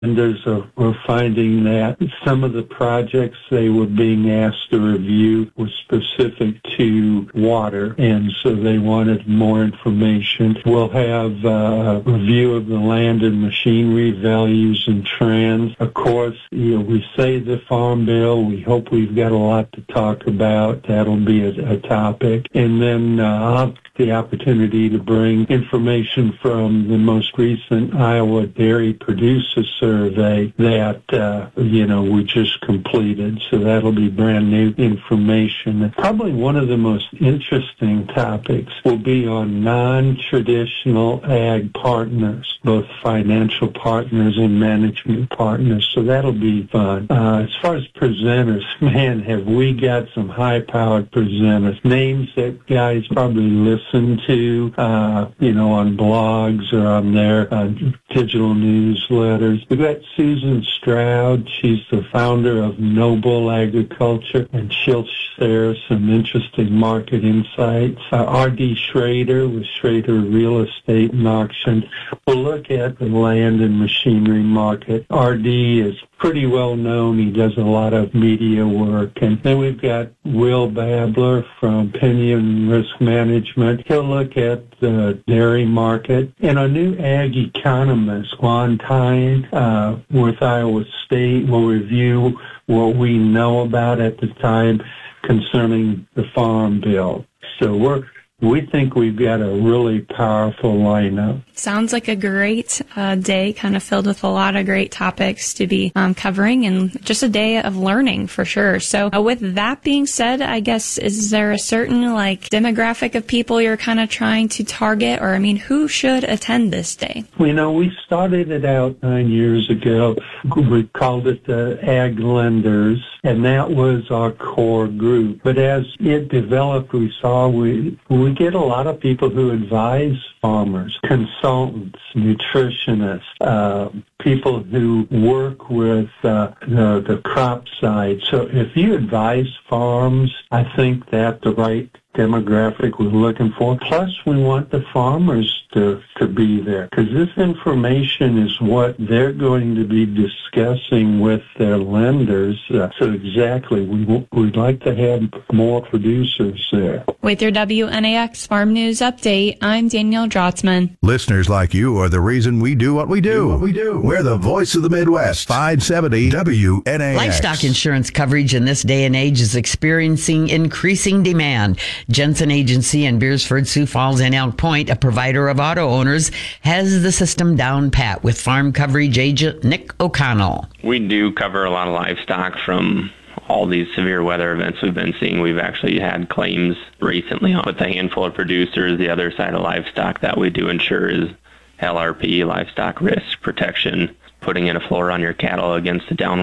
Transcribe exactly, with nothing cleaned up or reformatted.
lenders are, were finding that some of the projects they were being asked to review were specific to water, and so they wanted more information. We'll have uh, a review of the land and machinery values and trends. Of course, you know, we say the Farm Bill. We hope we've got a lot to talk about. That'll be a, a topic. And then uh, I'll have the opportunity to bring information from the most recent Iowa Dairy Producer Survey that, uh, you know, we just completed. So that'll be brand new information. Probably one of the most interesting topics will be on non-traditional ag partners, both financial partners and management partners. So that'll be fun. Uh, as far as presenters, man, have we got some high-powered presenters. Names that guys probably listen to, uh, you know, on blogs or on their uh, digital newsletters. We've got Susan Stroud. She's the founder of Noble Agriculture, and she'll share some interesting market insights. Uh, R D Schrader with Schrader Real Estate and Auction will look at the land and machinery market. R D is pretty well known. He does a lot of media work. And then we've got Will Babler from Pinion Risk Management. He'll look at the dairy market. And our new ag economist, Juan Tyne, uh, with Iowa State, will review what we know about at the time concerning the Farm Bill. So we're We think we've got a really powerful lineup. Sounds like a great uh, day, kind of filled with a lot of great topics to be um, covering, and just a day of learning for sure. So uh, with that being said, I guess, is there a certain like demographic of people you're kind of trying to target, or I mean, who should attend this day? You know, we started it out nine years ago. We called it the Ag Lenders, and that was our core group. But as it developed, we saw we we get a lot of people who advise farmers, consultants, nutritionists, uh, people who work with uh, the, the crop side. So if you advise farms, I think that's the right demographic we're looking for. Plus, we want the farmers to, to be there, because this information is what they're going to be discussing with their lenders. Uh, so exactly, we, we'd like to have more producers there. With your W N A X Farm News Update, I'm Danielle Drotzman. Listeners like you are the reason we do what we do. do what we do. We're the voice of the Midwest. five seventy W N A X. Livestock insurance coverage in this day and age is experiencing increasing demand. Jensen Agency in Beersford, Sioux Falls, and Elk Point, a provider of auto owners, has the system down pat with farm coverage agent Nick O'Connell. We do cover a lot of livestock from all these severe weather events we've been seeing. We've actually had claims recently with a handful of producers. The other side of livestock that we do insure is L R P, livestock risk protection, putting in a floor on your cattle against the downward